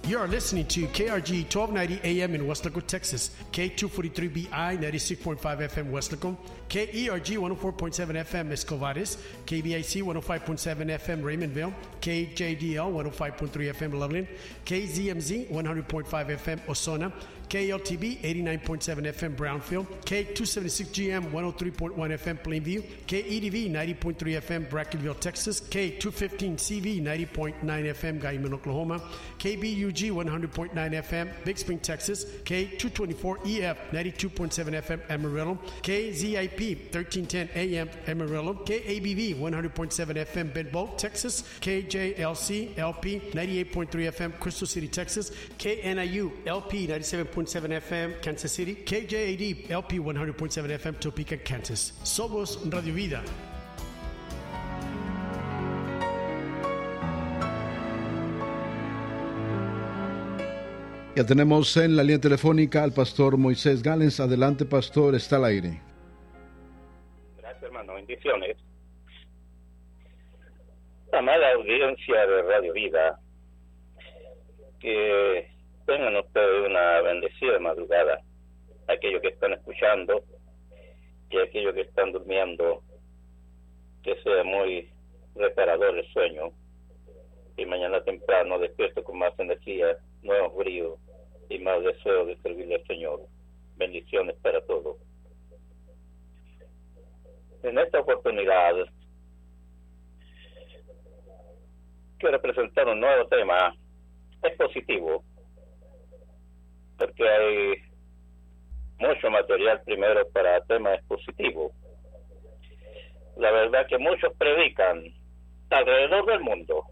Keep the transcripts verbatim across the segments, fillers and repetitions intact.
You are listening to K R G twelve ninety A M in Weslaco, Texas, K two forty-three B I ninety-six point five F M Weslaco, K E R G one oh four point seven F M Escovares, K B I C one oh five point seven F M Raymondville, K J D L one oh five point three F M Loveland, K Z M Z one hundred point five F M Ozona, K L T B eighty-nine point seven F M Brownfield, K two seventy-six G M one oh three point one F M Plainview, K E D V ninety point three F M Brackenville, Texas, K two fifteen C V ninety point nine F M Guyman, Oklahoma, K B U G one hundred point nine F M Big Spring, Texas, K two twenty-four E F ninety-two point seven F M Amarillo, K Z I P thirteen ten A M Amarillo, K A B V one hundred point seven F M Benbow, Texas, K J L C L P ninety-eight point three F M Crystal City, Texas, K N I U L P ninety-seven point seven F M Kansas City, K J A D L P one hundred point seven F M Topeka, Kansas. Somos Radio Vida. Ya tenemos en la línea telefónica al pastor Moisés Galens. Adelante, pastor, está al aire. Gracias, hermano. Bendiciones. Amada audiencia de Radio Vida, que tengan ustedes una bendecida madrugada. Aquellos que están escuchando y aquellos que están durmiendo, que sea muy reparador el sueño, y mañana temprano despierto con más energía, nuevos bríos y más deseo de servirle al Señor. Bendiciones para todos. En esta oportunidad quiero presentar un nuevo tema. Es positivo, porque hay mucho material primero para temas expositivos. La verdad que muchos predican alrededor del mundo,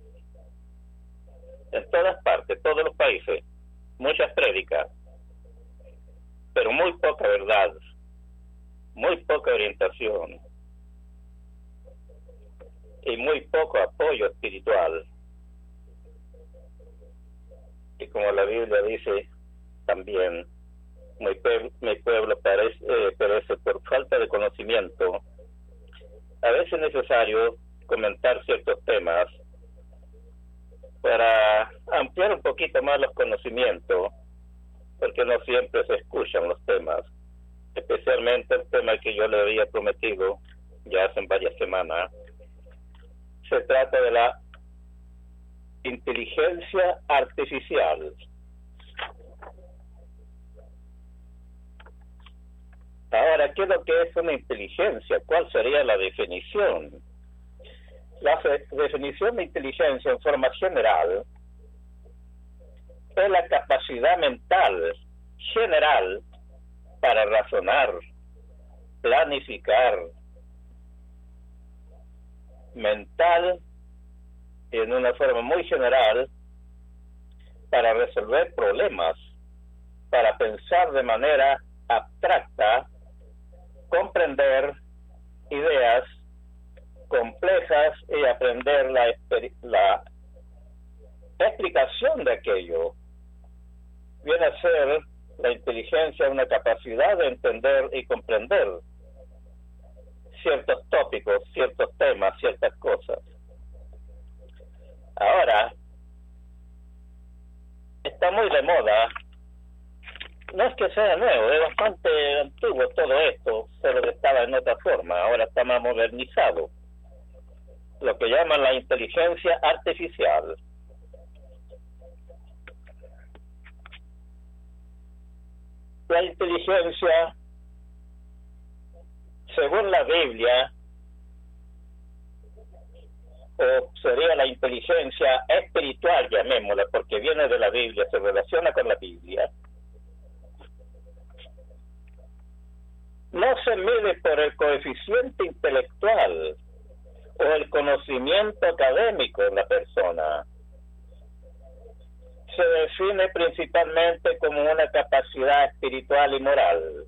en todas partes, todos los países, muchas prédicas, pero muy poca verdad, muy poca orientación y muy poco apoyo espiritual. Y como la Biblia dice también, mi pueblo, mi pueblo perece, eh, perece por falta de conocimiento. A veces es necesario comentar ciertos temas para ampliar un poquito más los conocimientos, porque no siempre se escuchan los temas, especialmente el tema que yo le había prometido ya hace varias semanas. Se trata de la inteligencia artificial. Ahora, ¿qué es lo que es una inteligencia? ¿Cuál sería la definición? La definición de inteligencia en forma general es la capacidad mental general para razonar, planificar, mental en una forma muy general para resolver problemas, para pensar de manera abstracta, comprender ideas complejas y aprender la, la explicación de aquello. Viene a ser la inteligencia una capacidad de entender y comprender ciertos tópicos, ciertos temas, ciertas cosas. Ahora, está muy de moda, no es que sea nuevo, es bastante antiguo todo esto, pero estaba en otra forma, ahora está más modernizado, lo que llaman la inteligencia artificial. La inteligencia, según la Biblia, o sería la inteligencia espiritual, llamémosla, porque viene de la Biblia, se relaciona con la Biblia, no se mide por el coeficiente intelectual o el conocimiento académico de la persona. Se define principalmente como una capacidad espiritual y moral.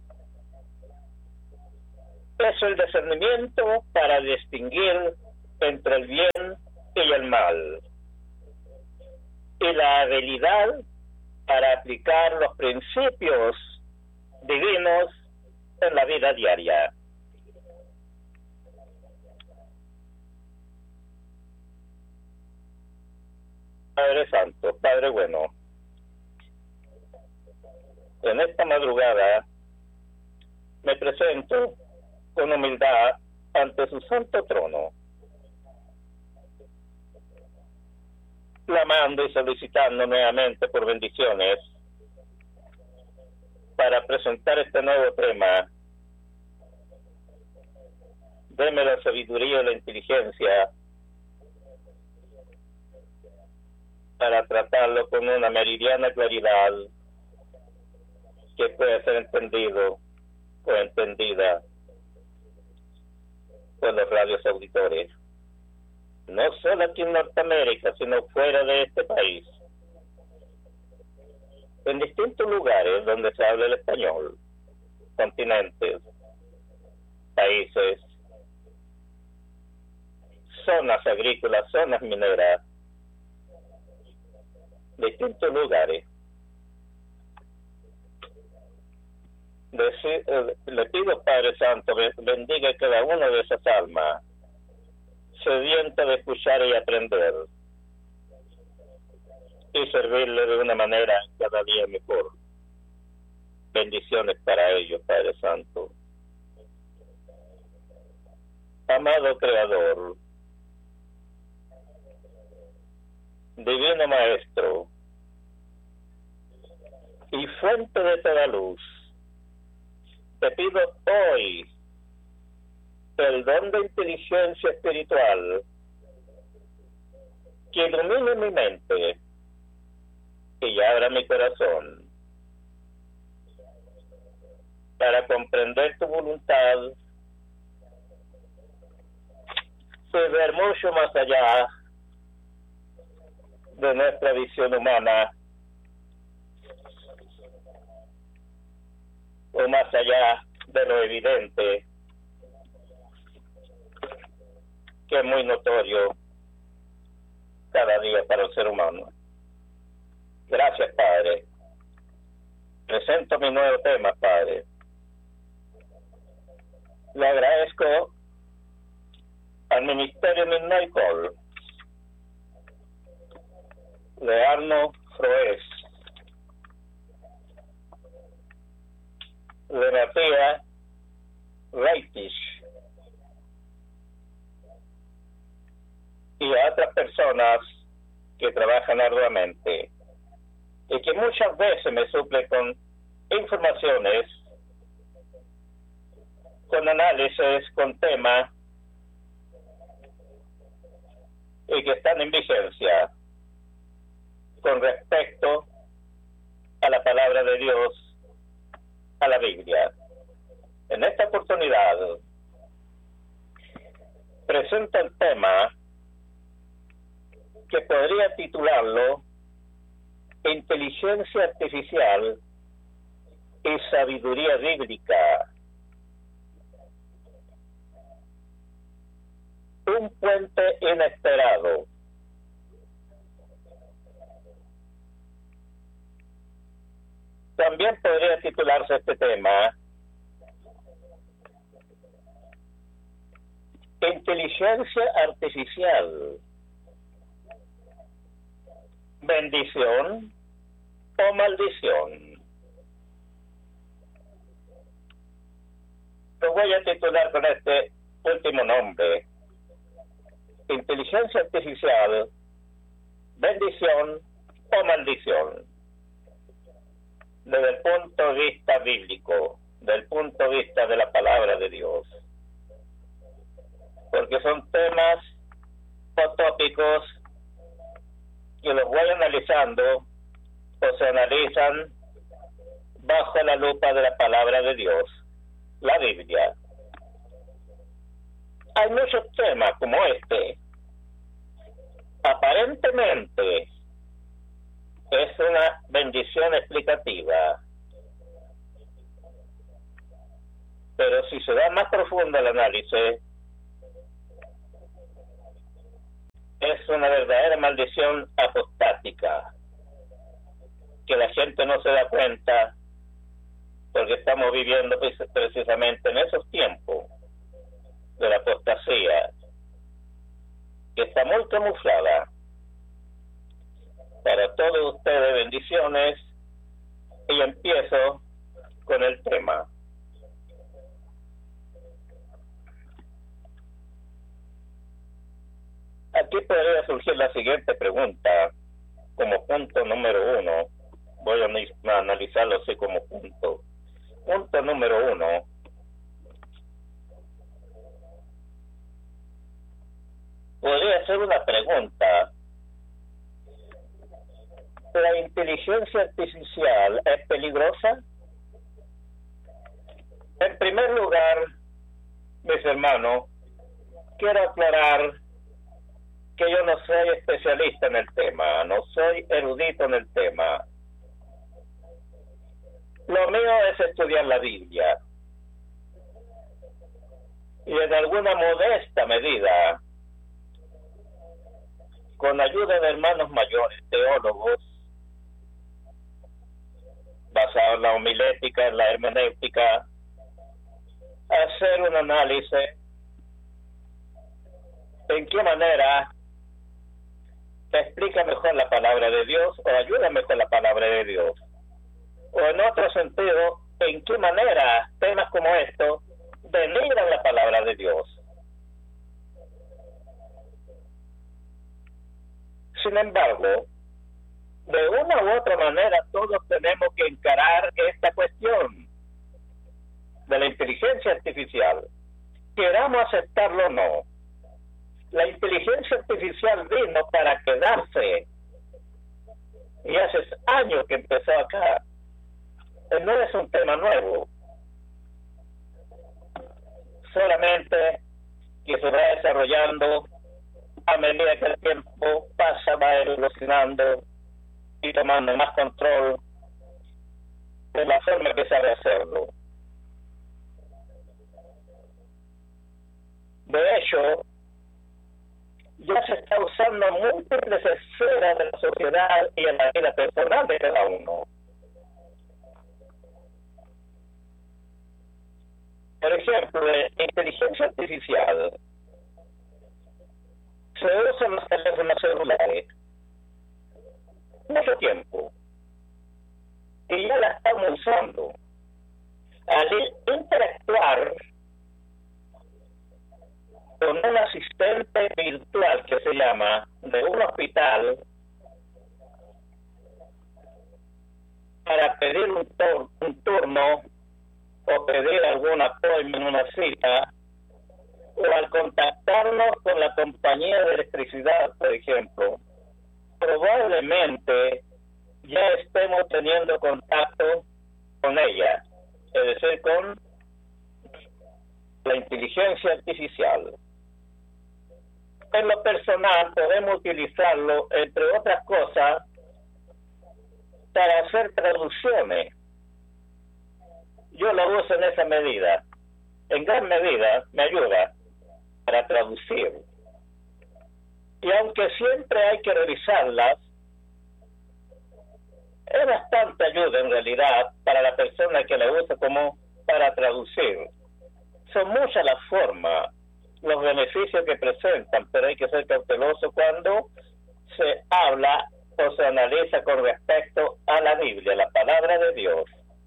Es el discernimiento para distinguir entre el bien y el mal, y la habilidad para aplicar los principios divinos en la vida diaria. Padre Santo, Padre bueno, en esta madrugada me presento con humildad ante su santo trono, clamando y solicitando nuevamente por bendiciones para presentar este nuevo tema. Deme la sabiduría y la inteligencia para tratarlo con una meridiana claridad que pueda ser entendido o entendida por los radios auditores, no solo aquí en Norteamérica, sino fuera de este país, en distintos lugares donde se habla el español, continentes, países, zonas agrícolas, zonas mineras, distintos lugares. Deci- le pido, Padre Santo, bendiga cada una de esas almas, sedienta de escuchar y aprender, y servirle de una manera cada día mejor. Bendiciones para ellos, Padre Santo. Amado Creador, Divino Maestro y fuente de toda luz, te pido hoy el don de inteligencia espiritual que ilumine mi mente y abra mi corazón para comprender tu voluntad y ver mucho más allá de nuestra visión humana o más allá de lo evidente, que es muy notorio cada día para el ser humano. Gracias, Padre. Presento mi nuevo tema, Padre. Le agradezco al Ministerio Midnight Call de Arno Froes, de Matías Reitich y a otras personas que trabajan arduamente y que muchas veces me suplen con informaciones, con análisis, con temas y que están en vigencia con respecto a la palabra de Dios, a la Biblia. En esta oportunidad presento el tema que podría titularlo Inteligencia Artificial y Sabiduría Bíblica. Un puente inesperado. También podría titularse este tema Inteligencia Artificial, bendición o maldición. Lo voy a titular con este último nombre: Inteligencia Artificial, bendición o maldición, desde el punto de vista bíblico, del punto de vista de la palabra de Dios, porque son temas o tópicos que los voy analizando o se analizan bajo la lupa de la palabra de Dios, la Biblia. Hay muchos temas como este. Aparentemente es una bendición explicativa, pero si se da más profundo el análisis, es una verdadera maldición apostática, que la gente no se da cuenta, porque estamos viviendo precisamente en esos tiempos de la apostasía, que está muy camuflada. Para todos ustedes, bendiciones. Y empiezo con el tema. Aquí podría surgir la siguiente pregunta como punto número uno. Voy a analizarlo así como punto. Punto número uno. Podría ser una pregunta. ¿La inteligencia artificial es peligrosa? En primer lugar, mis hermanos, quiero aclarar que yo no soy especialista en el tema, no soy erudito en el tema. Lo mío es estudiar la Biblia. Y en alguna modesta medida, con ayuda de hermanos mayores, teólogos, basado en la homilética, en la hermenéutica, hacer un análisis en qué manera se explica mejor la palabra de Dios o ayuda mejor la palabra de Dios. O en otro sentido, en qué manera temas como estos denigran la palabra de Dios. Sin embargo, de una u otra manera todos tenemos que encarar esta cuestión de la inteligencia artificial, queramos aceptarlo o no. La inteligencia artificial vino para quedarse y hace años que empezó acá. No es un tema nuevo, solamente que se va desarrollando a medida que el tiempo pasa, va evolucionando y tomando más control de la forma que sabe hacerlo. De hecho, ya se está usando en múltiples esferas de la sociedad y en la vida personal de cada uno. Por ejemplo, la inteligencia artificial se usa en los teléfonos celulares mucho tiempo y ya la estamos usando. Al interactuar con un asistente virtual que se llama de un hospital para pedir un, tur un turno o pedir algún apoyo en una cita, o al contactarnos con la compañía de electricidad, por ejemplo, probablemente ya estemos teniendo contacto con ella, es decir, con la inteligencia artificial. En lo personal podemos utilizarlo, entre otras cosas, para hacer traducciones. Yo lo uso en esa medida. En gran medida me ayuda para traducir. Y aunque siempre hay que revisarlas, es bastante ayuda en realidad para la persona que la usa como para traducir. Son muchas las formas, los beneficios que presentan, pero hay que ser cauteloso cuando se habla o se analiza con respecto a la Biblia, la palabra de Dios.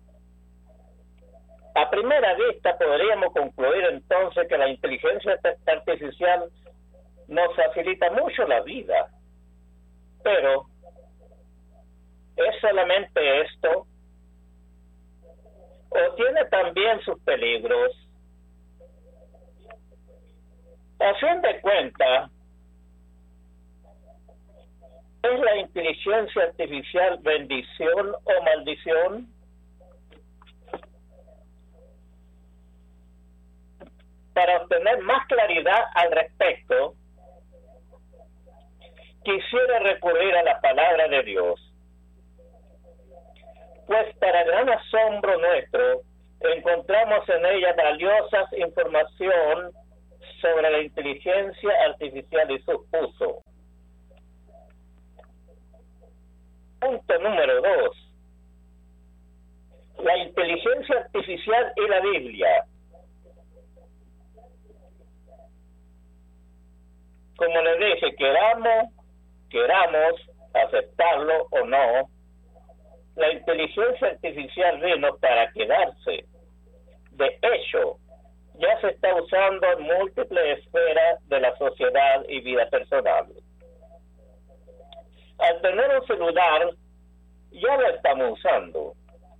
A primera vista podríamos concluir entonces que la inteligencia artificial nos facilita mucho la vida, pero ¿es solamente esto? ¿O tiene también sus peligros? A fin de cuentas, ¿es la inteligencia artificial bendición o maldición? Para obtener más claridad al respecto, quisiera recurrir a la palabra de Dios, pues para gran asombro nuestro, encontramos en ella valiosa información sobre la inteligencia artificial y su uso. Punto número dos. La inteligencia artificial y la Biblia. Como les dije, queramos, queramos aceptarlo o no, la inteligencia artificial vino para quedarse. De hecho, ya se está usando en múltiples esferas de la sociedad y vida personal. Al tener un celular, ya lo estamos usando.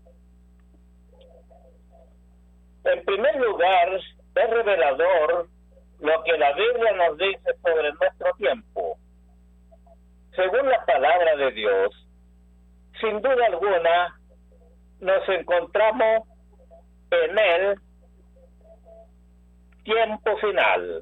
En primer lugar, es revelador lo que la Biblia nos dice sobre nuestro tiempo. Según la palabra de Dios, sin duda alguna, nos encontramos en el tiempo final.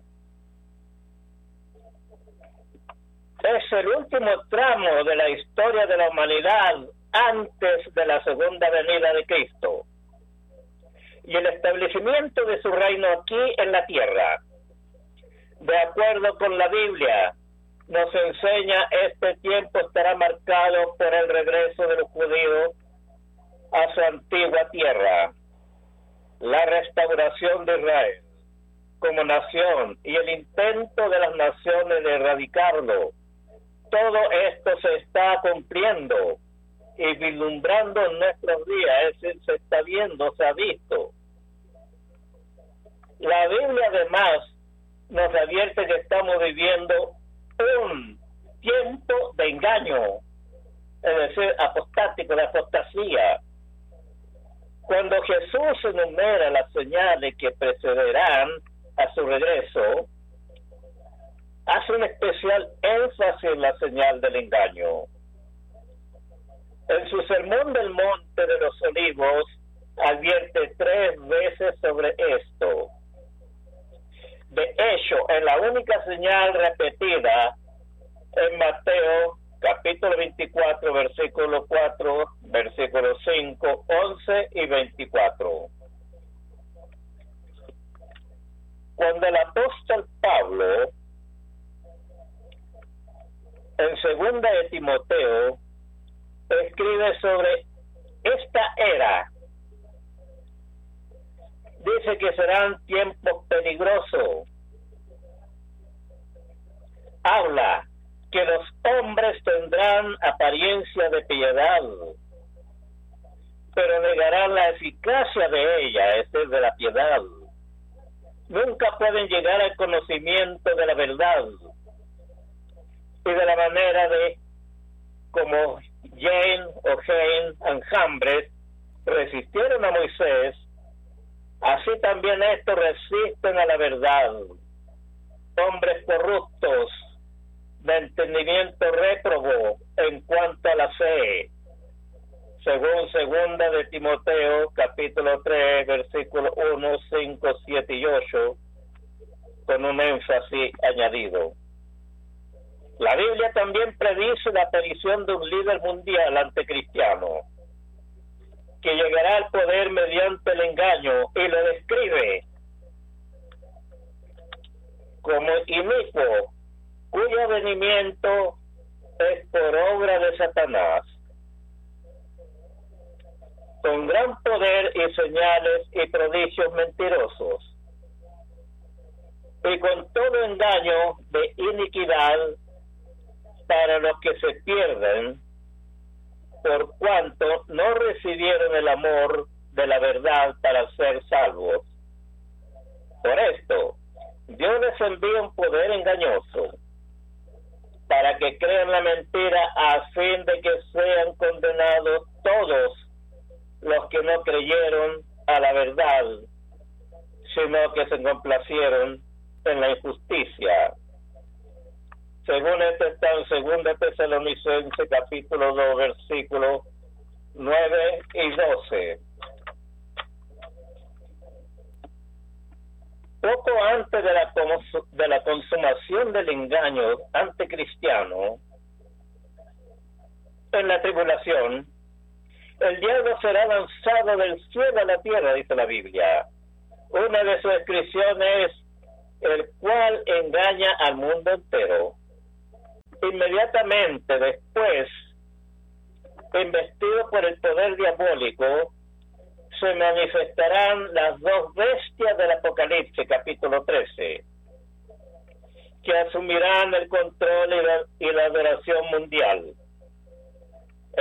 Es el último tramo de la historia de la humanidad antes de la segunda venida de Cristo y el establecimiento de su reino aquí en la tierra. De acuerdo con la Biblia, nos enseña este tiempo estará marcado por el regreso de los judíos a su antigua tierra, la restauración de Israel como nación y el intento de las naciones de erradicarlo. Todo esto se está cumpliendo y vislumbrando en nuestros días, es decir, se está viendo, se ha visto. La Biblia además nos advierte que estamos viviendo un tiempo de engaño, es decir, apostático, de apostasía. Cuando Jesús enumera las señales que precederán a su regreso, hace un especial énfasis en la señal del engaño. En su sermón del Monte de los Olivos, advierte tres veces sobre esto. De hecho, en la única señal repetida en Mateo, capítulo veinticuatro, versículo cuatro, versículo cinco, once y veinticuatro. Cuando el apóstol Pablo, en segunda de Timoteo, escribe sobre esta era, dice que serán tiempos peligrosos. Habla que los hombres tendrán apariencia de piedad, pero negarán la eficacia de ella, es decir, de la piedad. Nunca pueden llegar al conocimiento de la verdad y de la manera de como Jane o Jane Enjambres resistieron a Moisés, así también estos resisten a la verdad. Hombres corruptos, de entendimiento réprobo en cuanto a la fe, según segunda de Timoteo, capítulo tres, versículos uno, cinco, siete y ocho, con un énfasis añadido. La Biblia también predice la aparición de un líder mundial anticristiano, que llegará al poder mediante el engaño, y lo describe como inicuo, cuyo advenimiento es por obra de Satanás, con gran poder y señales y prodigios mentirosos, y con todo engaño de iniquidad para los que se pierden, por cuanto no recibieron el amor de la verdad para ser salvos. Por esto, Dios les envía un poder engañoso, para que crean la mentira, a fin de que sean condenados todos los que no creyeron a la verdad, sino que se complacieron en la injusticia. Según esto está en segunda Tesalonicenses capítulo dos, versículos nueve y doce. Poco antes de la, de la consumación del engaño anticristiano, en la tribulación, el diablo será lanzado del cielo a la tierra, dice la Biblia. Una de sus descripciones es el cual engaña al mundo entero. Inmediatamente después, investido por el poder diabólico, se manifestarán las dos bestias del Apocalipsis, capítulo trece, que asumirán el control y la, y la adoración mundial.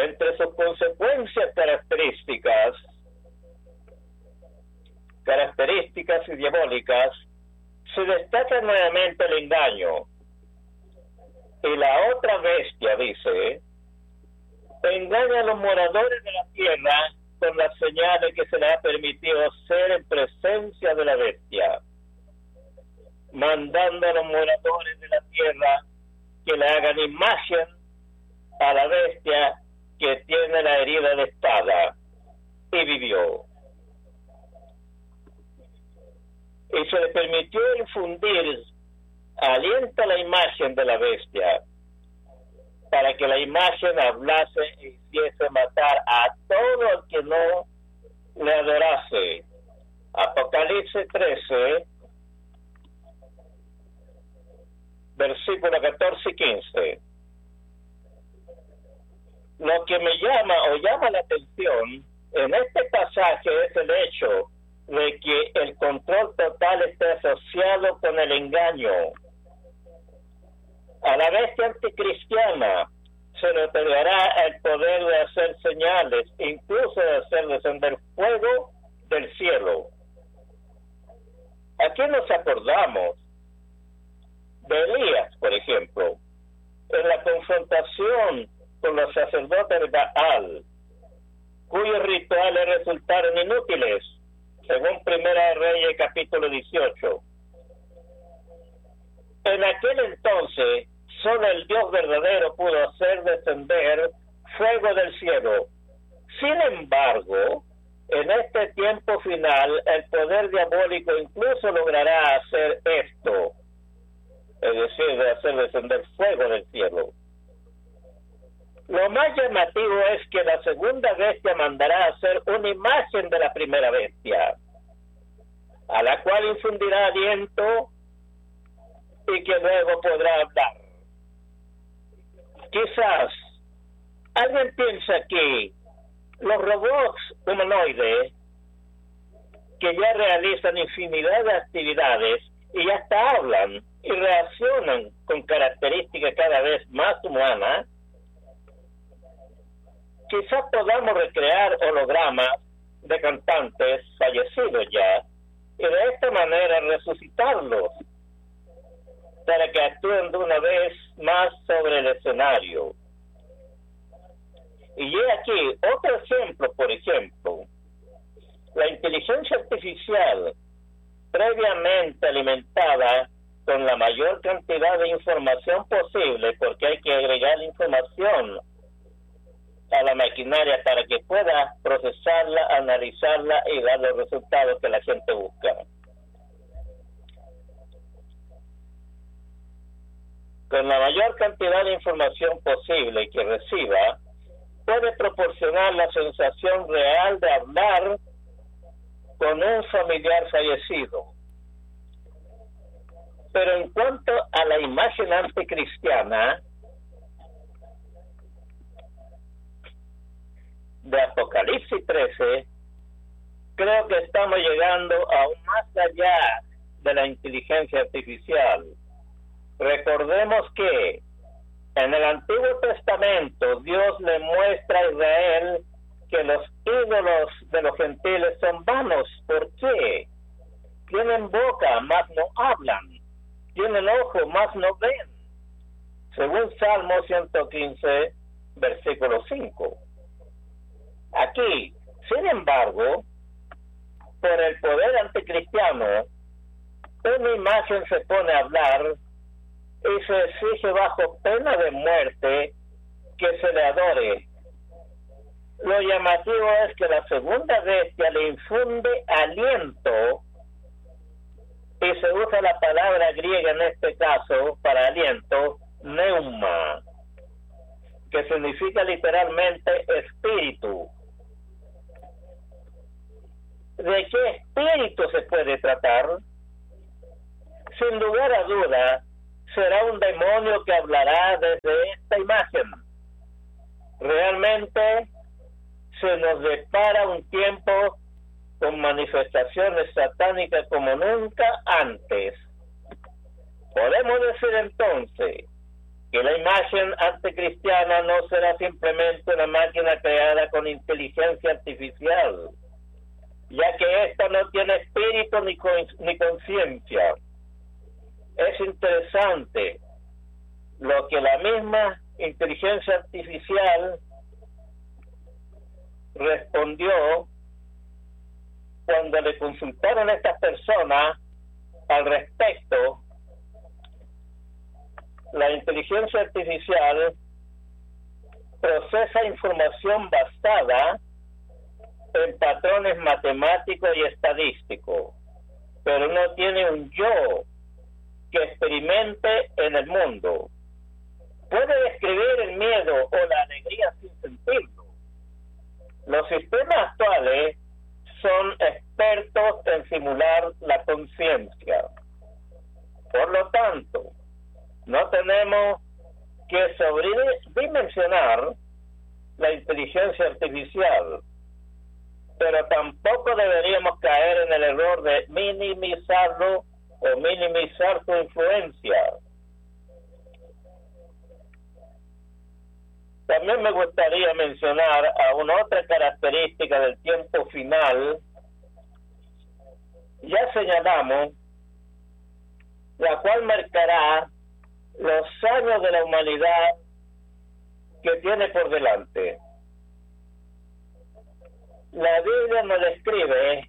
entre sus consecuencias características, características y diabólicas, se destaca nuevamente el engaño. Y la otra bestia, dice, engaña a los moradores de la tierra con las señales que se le ha permitido ser en presencia de la bestia, mandando a los moradores de la tierra que le hagan imagen a la bestia que tiene la herida de espada, y vivió. Y se le permitió infundir aliento a la imagen de la bestia, para que la imagen hablase y hiciese matar a todo el que no le adorase. Apocalipsis trece, versículos catorce y quince. Lo que me llama o llama la atención en este pasaje es el hecho de que el control total está asociado con el engaño. A la bestia anticristiana se le otorgará el poder de hacer señales, incluso de hacer descender fuego del cielo. Aquí nos acordamos de Elías, por ejemplo, en la confrontación con los sacerdotes de Baal, cuyos rituales resultaron inútiles, según Primera de Reyes, capítulo dieciocho. En aquel entonces, solo el Dios verdadero pudo hacer descender fuego del cielo. Sin embargo, en este tiempo final, el poder diabólico incluso logrará hacer esto, es decir, de hacer descender fuego del cielo. Lo más llamativo es que la segunda bestia mandará a hacer una imagen de la primera bestia, a la cual infundirá aliento y que luego podrá hablar. Quizás alguien piensa que los robots humanoides, que ya realizan infinidad de actividades y hasta hablan y reaccionan con características cada vez más humanas, quizás podamos recrear hologramas de cantantes fallecidos ya y de esta manera resucitarlos para que actúen de una vez más sobre el escenario. Y he aquí otro ejemplo, por ejemplo, la inteligencia artificial, previamente alimentada con la mayor cantidad de información posible, porque hay que agregar información a la maquinaria para que pueda procesarla, analizarla y dar los resultados que la gente busca. Con la mayor cantidad de información posible que reciba, puede proporcionar la sensación real de hablar con un familiar fallecido. Pero en cuanto a la imagen anticristiana de Apocalipsis trece, creo que estamos llegando aún más allá de la inteligencia artificial. Recordemos que en el Antiguo Testamento Dios le muestra a Israel que los ídolos de los gentiles son vanos. ¿Por qué? Tienen boca, mas no hablan. Tienen ojo, mas no ven. Según Salmo ciento quince, versículo cinco. Aquí, sin embargo, por el poder anticristiano, una imagen se pone a hablar y se exige bajo pena de muerte que se le adore. Lo llamativo es que la segunda bestia le infunde aliento, y se usa la palabra griega en este caso para aliento, pneuma, que significa literalmente espíritu. ¿De qué espíritu se puede tratar? Sin lugar a duda, será un demonio que hablará desde esta imagen. Realmente se nos depara un tiempo con manifestaciones satánicas como nunca antes. Podemos decir entonces que la imagen anticristiana no será simplemente una máquina creada con inteligencia artificial, ya que ésta no tiene espíritu ni, con, ni conciencia. Es interesante lo que la misma inteligencia artificial respondió cuando le consultaron a estas personas al respecto. La inteligencia artificial procesa información basada en patrones matemáticos y estadísticos, pero no tiene un yo que experimente en el mundo. Puede describir el miedo o la alegría sin sentirlo. Los sistemas actuales son expertos en simular la conciencia. Por lo tanto, no tenemos que sobredimensionar la inteligencia artificial, pero tampoco deberíamos caer en el error de minimizarlo o minimizar su influencia. También me gustaría mencionar a una otra característica del tiempo final. Ya señalamos, la cual marcará los años de la humanidad que tiene por delante. La Biblia nos describe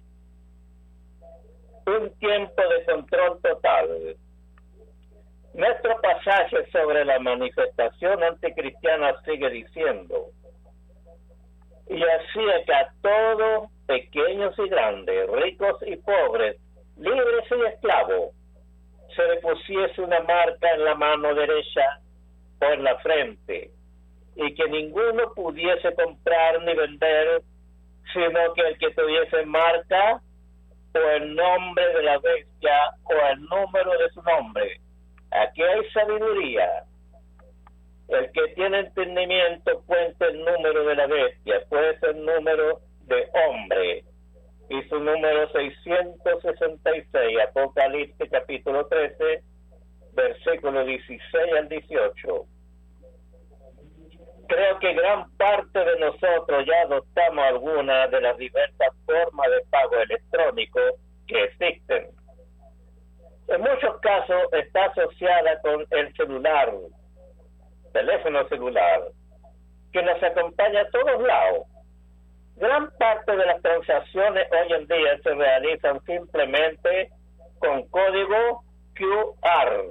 un tiempo de control total. Nuestro pasaje sobre la manifestación anticristiana sigue diciendo: y hacía que a todos, pequeños y grandes, ricos y pobres, libres y esclavos, se le pusiese una marca en la mano derecha o en la frente, y que ninguno pudiese comprar ni vender, sino que el que tuviese marca o el nombre de la bestia o el número de su nombre. Aquí hay sabiduría. El que tiene entendimiento cuenta el número de la bestia, puede ser el número de hombre, y su número seiscientos sesenta y seis, Apocalipsis capítulo trece, versículos dieciséis al dieciocho. Creo que gran parte de nosotros ya adoptamos alguna de las diversas formas de pago electrónico que existen. En muchos casos está asociada con el celular, teléfono celular, que nos acompaña a todos lados. Gran parte de las transacciones hoy en día se realizan simplemente con código Q R.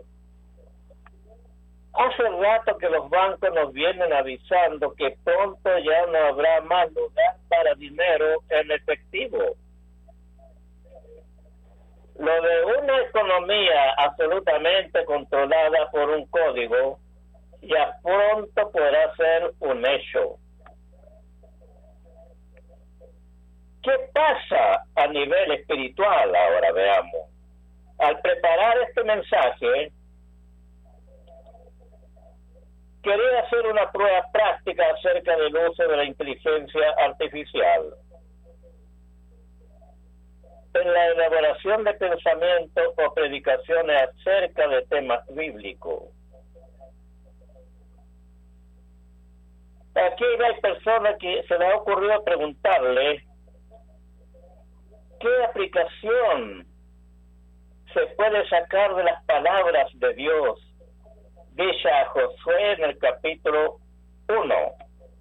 Hace rato que los bancos nos vienen avisando que pronto ya no habrá más lugar para dinero en efectivo. Lo de una economía absolutamente controlada por un código ya pronto podrá ser un hecho. ¿Qué pasa a nivel espiritual ahora? Veamos. Al preparar este mensaje, quería hacer una prueba práctica acerca del uso de la inteligencia artificial en la elaboración de pensamientos o predicaciones acerca de temas bíblicos. Aquí hay personas que se les ha ocurrido preguntarle qué aplicación se puede sacar de las palabras de Dios dicha a Josué en el capítulo uno.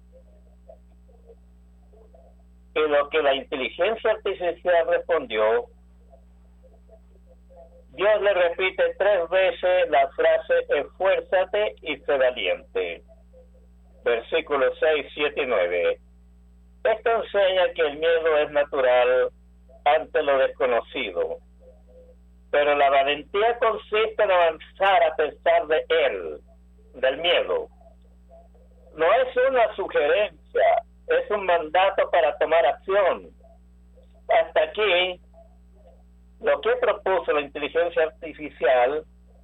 Y lo que la inteligencia artificial respondió, Dios le repite tres veces la frase esfuérzate y sé valiente. Versículos seis, siete y nueve. Esto enseña que el miedo es natural ante lo desconocido, pero la valentía consiste en avanzar a pesar de él, del miedo. No es una sugerencia, es un mandato para tomar acción. Hasta aquí, lo que propuso la inteligencia artificial,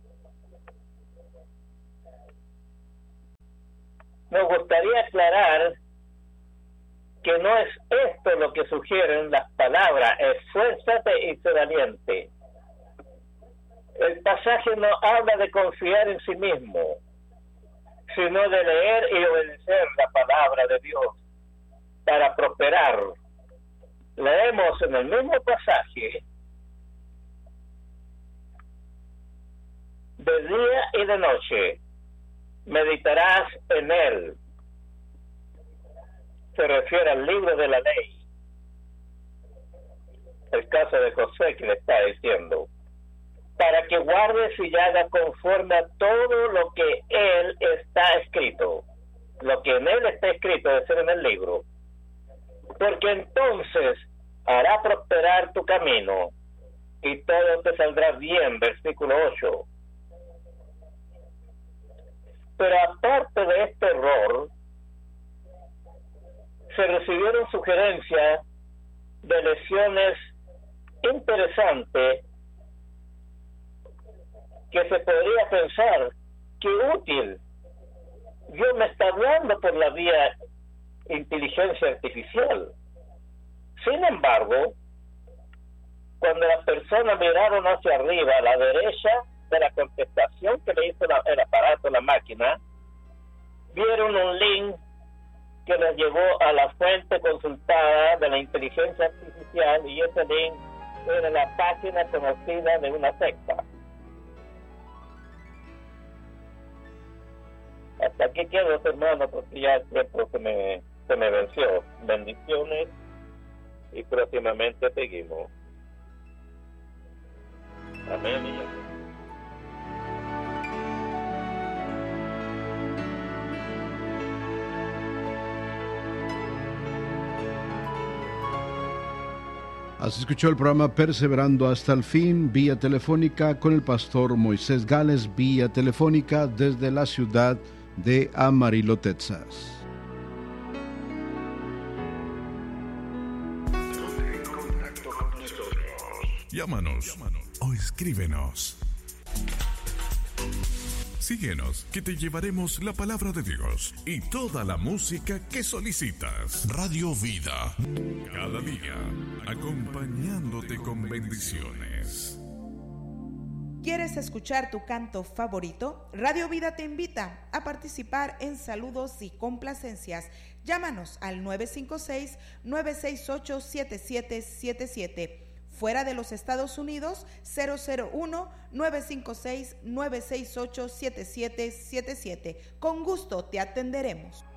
nos gustaría aclarar que no es esto lo que sugieren las palabras esfuérzate y sé valiente. El pasaje no habla de confiar en sí mismo, sino de leer y obedecer la palabra de Dios para prosperar. Leemos en el mismo pasaje: de día y de noche meditarás en él. Se refiere al libro de la ley. El caso de José, que le está diciendo, para que guardes y hagas conforme a todo lo que él está escrito, lo que en él está escrito, es decir, en el libro, porque entonces hará prosperar tu camino y todo te saldrá bien. Versículo ocho. Pero aparte de este error, se recibieron sugerencias de lecciones interesantes que se podría pensar que útil. Dios me está hablando por la vía inteligencia artificial. Sin embargo, cuando las personas miraron hacia arriba, a la derecha de la contestación que le hizo la, el aparato, la máquina, vieron un link que les llevó a la fuente consultada de la inteligencia artificial, y ese link era la página conocida de una secta. Hasta aquí quedo, hermano, porque ya el tiempo se me, se me venció. Bendiciones y próximamente seguimos. Amén y amén. Así escuchó el programa Perseverando hasta el fin, vía telefónica, con el pastor Moisés Gales, vía telefónica desde la ciudad de Amarillo, Texas. Llámanos o escríbenos. Síguenos, que te llevaremos la palabra de Dios y toda la música que solicitas. Radio Vida, cada día acompañándote con bendiciones. ¿Quieres escuchar tu canto favorito? Radio Vida te invita a participar en saludos y complacencias. Llámanos al nueve cinco seis, nueve seis ocho, siete siete siete siete. Fuera de los Estados Unidos, cero cero uno, nueve cinco seis, nueve seis ocho, siete siete siete siete. Con gusto te atenderemos.